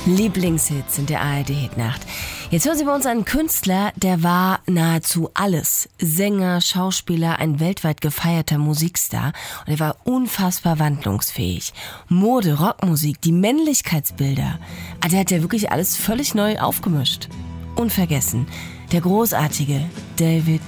Lieblingshits in der ARD-Hitnacht. Jetzt hören Sie bei uns einen Künstler, der war nahezu alles. Sänger, Schauspieler, ein weltweit gefeierter Musikstar. Und er war unfassbar wandlungsfähig. Mode, Rockmusik, die Männlichkeitsbilder. Der hat ja wirklich alles völlig neu aufgemischt. Unvergessen, der großartige David